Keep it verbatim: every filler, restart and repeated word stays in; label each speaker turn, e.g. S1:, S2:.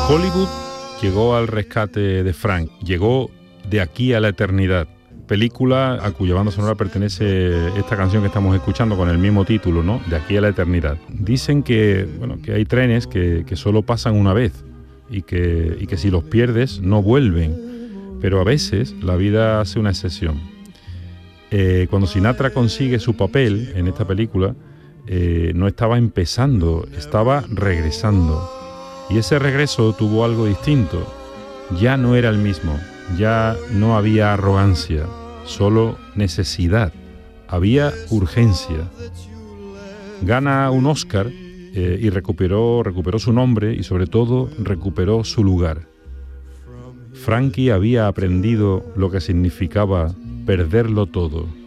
S1: Hollywood llegó al rescate de Frank, llegó De aquí a la eternidad, película a cuya banda sonora pertenece esta canción que estamos escuchando con el mismo título, ¿no? De aquí a la eternidad. Dicen que, bueno, que hay trenes que, que solo pasan una vez y que, y que si los pierdes no vuelven, pero a veces la vida hace una excepción. Eh, cuando Sinatra consigue su papel en esta película, eh, no estaba empezando, estaba regresando. Y ese regreso tuvo algo distinto. Ya no era el mismo, ya no había arrogancia, solo necesidad, había urgencia. Gana un Oscar eh, y recuperó, recuperó su nombre y sobre todo recuperó su lugar. Frankie había aprendido lo que significaba perderlo todo.